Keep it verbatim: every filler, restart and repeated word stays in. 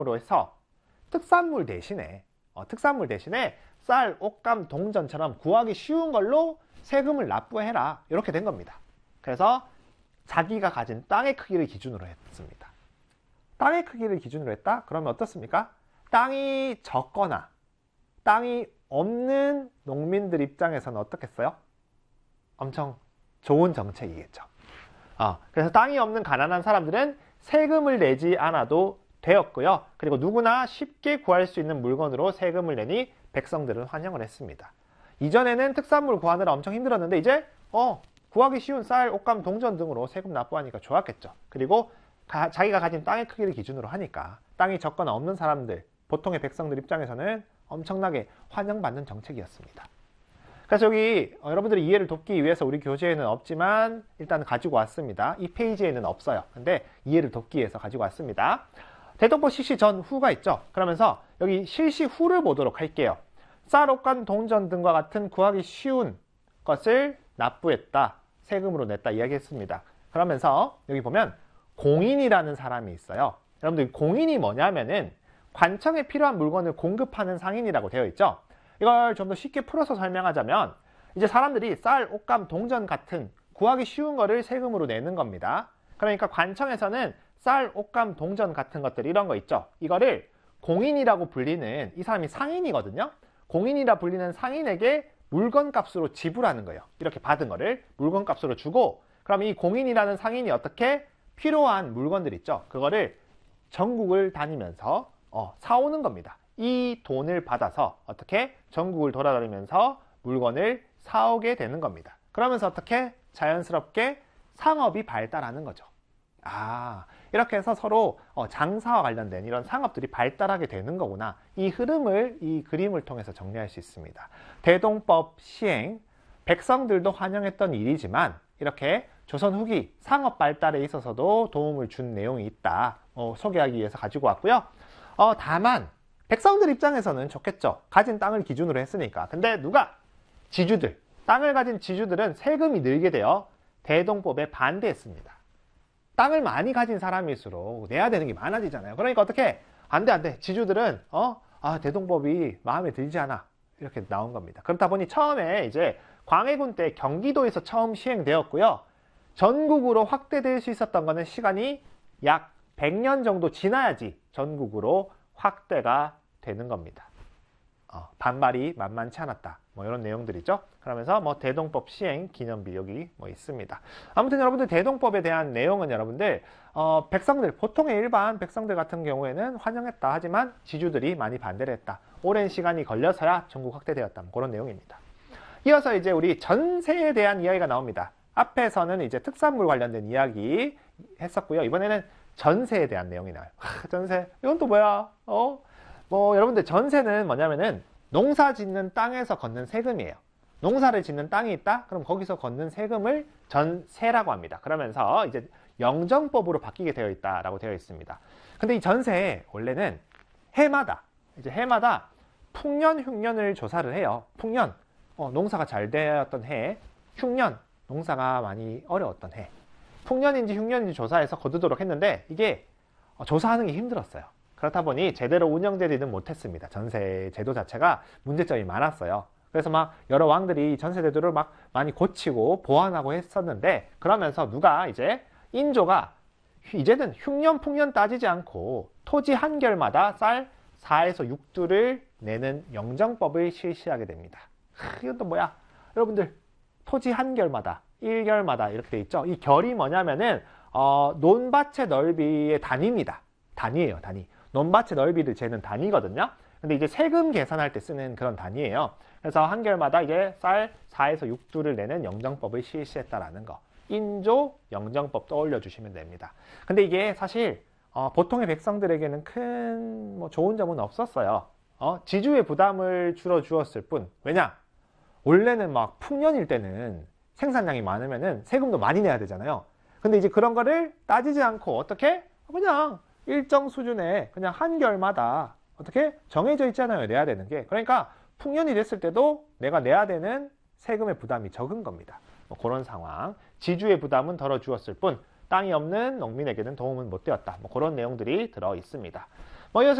으로 해서 특산물 대신에 어, 특산물 대신에 쌀, 옷감, 동전처럼 구하기 쉬운 걸로 세금을 납부해라. 이렇게 된 겁니다. 그래서 자기가 가진 땅의 크기를 기준으로 했습니다. 땅의 크기를 기준으로 했다? 그러면 어떻습니까? 땅이 적거나 땅이 없는 농민들 입장에서는 어떻겠어요? 엄청 좋은 정책이겠죠. 어, 그래서 땅이 없는 가난한 사람들은 세금을 내지 않아도 되었고요. 그리고 누구나 쉽게 구할 수 있는 물건으로 세금을 내니 백성들은 환영을 했습니다. 이전에는 특산물 구하느라 엄청 힘들었는데 이제 어 구하기 쉬운 쌀, 옷감, 동전 등으로 세금 납부하니까 좋았겠죠. 그리고 가, 자기가 가진 땅의 크기를 기준으로 하니까 땅이 적거나 없는 사람들, 보통의 백성들 입장에서는 엄청나게 환영받는 정책이었습니다. 그래서 여기 어, 여러분들이 이해를 돕기 위해서 우리 교재에는 없지만 일단 가지고 왔습니다. 이 페이지에는 없어요. 근데 이해를 돕기 위해서 가지고 왔습니다. 대동법 실시 전후가 있죠. 그러면서 여기 실시 후를 보도록 할게요. 쌀, 옷감, 동전 등과 같은 구하기 쉬운 것을 납부했다. 세금으로 냈다 이야기했습니다. 그러면서 여기 보면 공인이라는 사람이 있어요. 여러분들 공인이 뭐냐면은 관청에 필요한 물건을 공급하는 상인이라고 되어 있죠. 이걸 좀 더 쉽게 풀어서 설명하자면 이제 사람들이 쌀, 옷감, 동전 같은 구하기 쉬운 거를 세금으로 내는 겁니다. 그러니까 관청에서는 쌀, 옷감, 동전 같은 것들 이런 거 있죠. 이거를 공인이라고 불리는 이 사람이 상인이거든요. 공인이라 불리는 상인에게 물건값으로 지불하는 거예요. 이렇게 받은 거를 물건값으로 주고 그럼 이 공인이라는 상인이 어떻게 필요한 물건들 있죠. 그거를 전국을 다니면서 어, 사오는 겁니다. 이 돈을 받아서 어떻게 전국을 돌아다니면서 물건을 사오게 되는 겁니다. 그러면서 어떻게 자연스럽게 상업이 발달하는 거죠. 아, 이렇게 해서 서로 어, 장사와 관련된 이런 상업들이 발달하게 되는 거구나. 이 흐름을 이 그림을 통해서 정리할 수 있습니다. 대동법 시행, 백성들도 환영했던 일이지만 이렇게 조선 후기 상업 발달에 있어서도 도움을 준 내용이 있다. 어, 소개하기 위해서 가지고 왔고요. 어, 다만 백성들 입장에서는 좋겠죠. 가진 땅을 기준으로 했으니까. 근데 누가? 지주들. 땅을 가진 지주들은 세금이 늘게 되어 대동법에 반대했습니다. 땅을 많이 가진 사람일수록 내야 되는 게 많아지잖아요. 그러니까 어떻게? 안 돼, 안 돼. 지주들은, 어? 아, 대동법이 마음에 들지 않아. 이렇게 나온 겁니다. 그렇다 보니 처음에 이제 광해군 때 경기도에서 처음 시행되었고요. 전국으로 확대될 수 있었던 거는 시간이 약 백 년 정도 지나야지 전국으로 확대가 되는 겁니다. 어, 반발이 만만치 않았다. 뭐 이런 내용들이죠. 그러면서 뭐 대동법 시행 기념비 여기 뭐 있습니다. 아무튼 여러분들 대동법에 대한 내용은 여러분들 어, 백성들 보통의 일반 백성들 같은 경우에는 환영했다. 하지만 지주들이 많이 반대를 했다. 오랜 시간이 걸려서야 전국 확대되었다. 뭐 그런 내용입니다. 이어서 이제 우리 전세에 대한 이야기가 나옵니다. 앞에서는 이제 특산물 관련된 이야기 했었고요. 이번에는 전세에 대한 내용이 나와요. 하, 전세 이건 또 뭐야? 어? 뭐 여러분들 전세는 뭐냐면은 농사 짓는 땅에서 걷는 세금이에요. 농사를 짓는 땅이 있다? 그럼 거기서 걷는 세금을 전세라고 합니다. 그러면서 이제 영정법으로 바뀌게 되어 있다라고 되어 있습니다. 근데 이 전세 원래는 해마다 이제 해마다 풍년, 흉년을 조사를 해요. 풍년 어, 농사가 잘 되었던 해, 흉년 농사가 많이 어려웠던 해. 풍년인지 흉년인지 조사해서 거두도록 했는데 이게 조사하는 게 힘들었어요. 그렇다 보니 제대로 운영되지는 못했습니다. 전세 제도 자체가 문제점이 많았어요. 그래서 막 여러 왕들이 전세 제도를 막 많이 고치고 보완하고 했었는데 그러면서 누가 이제 인조가 이제는 흉년 풍년 따지지 않고 토지 한 결마다 쌀 사에서 육 두를 내는 영정법을 실시하게 됩니다. 하, 이건 또 뭐야? 여러분들 토지 한 결마다 일 결마다 이렇게 돼 있죠. 이 결이 뭐냐면은 어, 논밭의 넓이의 단위입니다. 단위예요, 단위. 논밭의 넓이를 재는 단위거든요. 근데 이제 세금 계산할 때 쓰는 그런 단위예요. 그래서 한 결마다 이제 쌀 사에서 육 두를 내는 영정법을 실시했다라는 거. 인조 영정법 떠올려 주시면 됩니다. 근데 이게 사실 어, 보통의 백성들에게는 큰 뭐 좋은 점은 없었어요. 어, 지주의 부담을 줄여 주었을 뿐. 왜냐? 원래는 막 풍년일 때는 생산량이 많으면은 세금도 많이 내야 되잖아요. 근데 이제 그런 거를 따지지 않고 어떻게? 그냥 일정 수준의 그냥 한 결마다 어떻게 정해져 있잖아요. 내야 되는 게. 그러니까 풍년이 됐을 때도 내가 내야 되는 세금의 부담이 적은 겁니다. 뭐 그런 상황. 지주의 부담은 덜어주었을 뿐 땅이 없는 농민에게는 도움은 못 되었다. 뭐 그런 내용들이 들어 있습니다. 뭐 이어서